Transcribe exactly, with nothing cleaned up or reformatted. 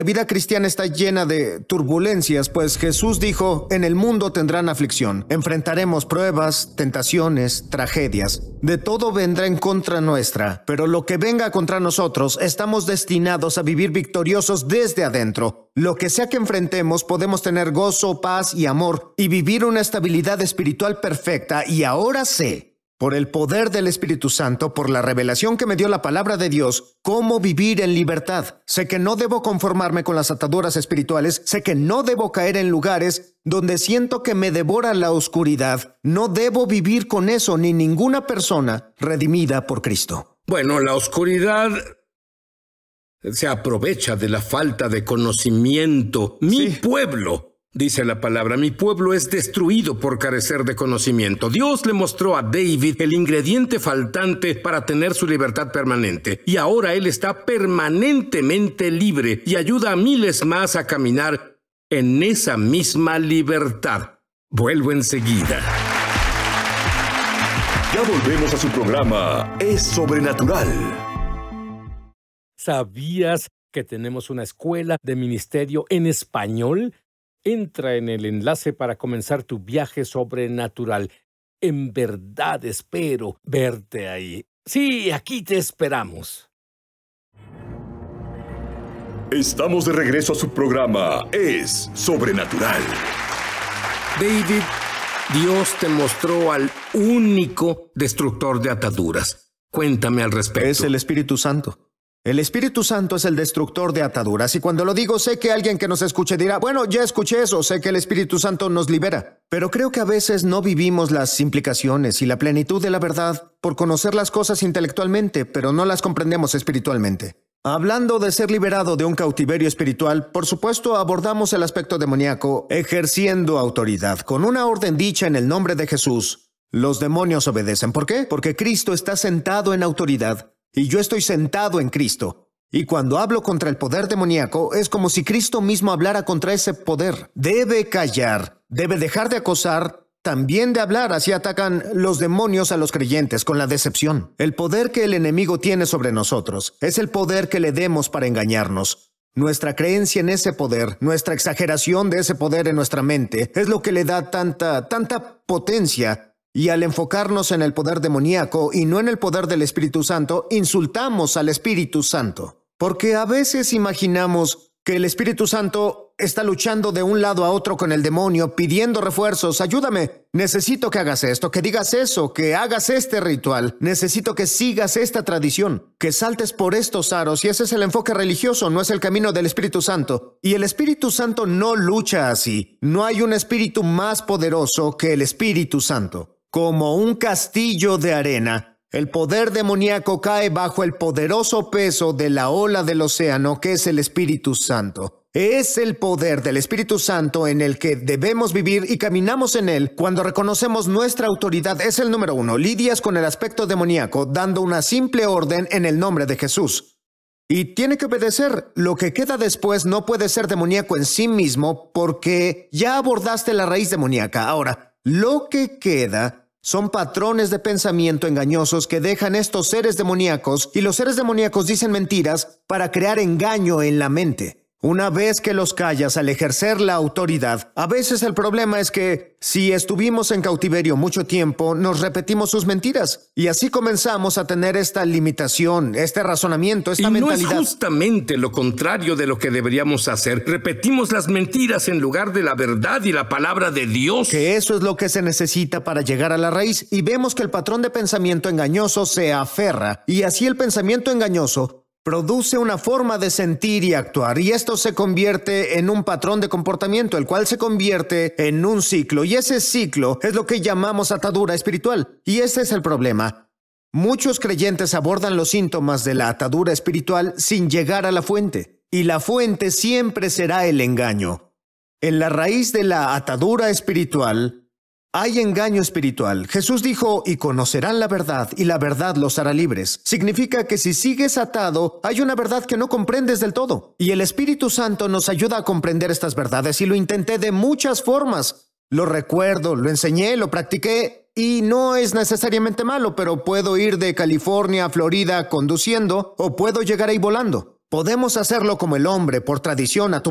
La vida cristiana está llena de turbulencias, pues Jesús dijo, en el mundo tendrán aflicción, enfrentaremos pruebas, tentaciones, tragedias. De todo vendrá en contra nuestra, pero lo que venga contra nosotros, estamos destinados a vivir victoriosos desde adentro. Lo que sea que enfrentemos, podemos tener gozo, paz y amor, y vivir una estabilidad espiritual perfecta. Y ahora sé, por el poder del Espíritu Santo, por la revelación que me dio la palabra de Dios, cómo vivir en libertad. Sé que no debo conformarme con las ataduras espirituales, sé que no debo caer en lugares donde siento que me devora la oscuridad. No debo vivir con eso, ni ninguna persona redimida por Cristo. Bueno, la oscuridad se aprovecha de la falta de conocimiento. Mi sí. pueblo... Dice la palabra, mi pueblo es destruido por carecer de conocimiento. Dios le mostró a David el ingrediente faltante para tener su libertad permanente. Y ahora él está permanentemente libre y ayuda a miles más a caminar en esa misma libertad. Vuelvo enseguida. Ya volvemos a su programa, Es Sobrenatural. ¿Sabías que tenemos una escuela de ministerio en español? Entra en el enlace para comenzar tu viaje sobrenatural. En verdad espero verte ahí. Sí, aquí te esperamos. Estamos de regreso a su programa, Es Sobrenatural. David, Dios te mostró al único destructor de ataduras. Cuéntame al respecto. Es el Espíritu Santo. El Espíritu Santo es el destructor de ataduras, y cuando lo digo sé que alguien que nos escuche dirá, bueno, ya escuché eso, sé que el Espíritu Santo nos libera. Pero creo que a veces no vivimos las implicaciones y la plenitud de la verdad por conocer las cosas intelectualmente, pero no las comprendemos espiritualmente. Hablando de ser liberado de un cautiverio espiritual, por supuesto abordamos el aspecto demoníaco ejerciendo autoridad. Con una orden dicha en el nombre de Jesús, los demonios obedecen. ¿Por qué? Porque Cristo está sentado en autoridad. Y yo estoy sentado en Cristo. Y cuando hablo contra el poder demoníaco, es como si Cristo mismo hablara contra ese poder. Debe callar, debe dejar de acosar, también de hablar. Así atacan los demonios a los creyentes con la decepción. El poder que el enemigo tiene sobre nosotros es el poder que le demos para engañarnos. Nuestra creencia en ese poder, nuestra exageración de ese poder en nuestra mente, es lo que le da tanta, tanta potencia. Y al enfocarnos en el poder demoníaco y no en el poder del Espíritu Santo, insultamos al Espíritu Santo. Porque a veces imaginamos que el Espíritu Santo está luchando de un lado a otro con el demonio, pidiendo refuerzos. Ayúdame, necesito que hagas esto, que digas eso, que hagas este ritual. Necesito que sigas esta tradición, que saltes por estos aros. Y ese es el enfoque religioso, no es el camino del Espíritu Santo. Y el Espíritu Santo no lucha así. No hay un espíritu más poderoso que el Espíritu Santo. Como un castillo de arena, el poder demoníaco cae bajo el poderoso peso de la ola del océano que es el Espíritu Santo. Es el poder del Espíritu Santo en el que debemos vivir y caminamos en él cuando reconocemos nuestra autoridad. Es el número uno. Lidias con el aspecto demoníaco dando una simple orden en el nombre de Jesús. Y tiene que obedecer. Lo que queda después no puede ser demoníaco en sí mismo porque ya abordaste la raíz demoníaca. Ahora, lo que queda son patrones de pensamiento engañosos que dejan estos seres demoníacos, y los seres demoníacos dicen mentiras para crear engaño en la mente. Una vez que los callas al ejercer la autoridad, a veces el problema es que si estuvimos en cautiverio mucho tiempo, nos repetimos sus mentiras. Y así comenzamos a tener esta limitación, este razonamiento, esta y mentalidad. No es justamente lo contrario de lo que deberíamos hacer. Repetimos las mentiras en lugar de la verdad y la palabra de Dios. Que eso es lo que se necesita para llegar a la raíz. Y vemos que el patrón de pensamiento engañoso se aferra. Y así el pensamiento engañoso produce una forma de sentir y actuar, y esto se convierte en un patrón de comportamiento, el cual se convierte en un ciclo, y ese ciclo es lo que llamamos atadura espiritual. Y ese es el problema. Muchos creyentes abordan los síntomas de la atadura espiritual sin llegar a la fuente, y la fuente siempre será el engaño. En la raíz de la atadura espiritual hay engaño espiritual. Jesús dijo, y conocerán la verdad, y la verdad los hará libres. Significa que si sigues atado, hay una verdad que no comprendes del todo. Y el Espíritu Santo nos ayuda a comprender estas verdades, y lo intenté de muchas formas. Lo recuerdo, lo enseñé, lo practiqué, y no es necesariamente malo, pero puedo ir de California a Florida conduciendo, o puedo llegar ahí volando. Podemos hacerlo como el hombre, por tradición, a tu